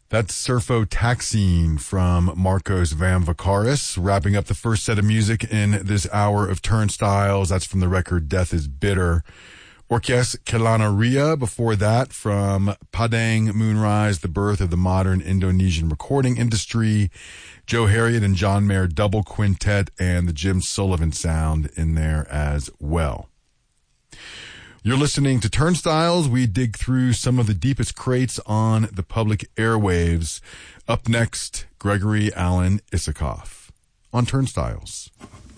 That's Surfotaxine from Marcos Van Vicaris, wrapping up the first set of music in this hour of Turnstiles. That's from the record Death is Bitter. Orques Kelanaria before that from Padang Moonrise, the birth of the modern Indonesian recording industry. Joe Harriott and John Mayer double quintet and the Jim Sullivan sound in there as well. You're listening to Turnstiles. We dig through some of the deepest crates on the public airwaves. Up next, Gregory Alan Isakov on Turnstiles.